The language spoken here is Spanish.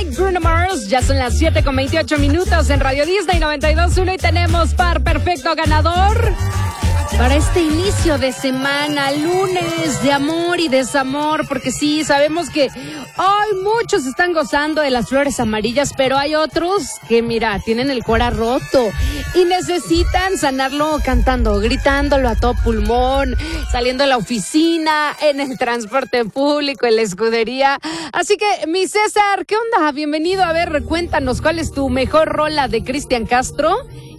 Bruno Mars. Ya son las 7:28 en Radio Disney 92.1 y tenemos par perfecto ganador para este inicio de semana, lunes de amor y desamor, porque sí, sabemos que hoy muchos están gozando de las flores amarillas, pero hay otros que, mira, tienen el cora roto y necesitan sanarlo cantando, gritándolo a todo pulmón, saliendo de la oficina, en el transporte público, en la escudería. Así que, mi César, ¿qué onda? Bienvenido. A ver, cuéntanos, ¿cuál es tu mejor rola de Cristian Castro?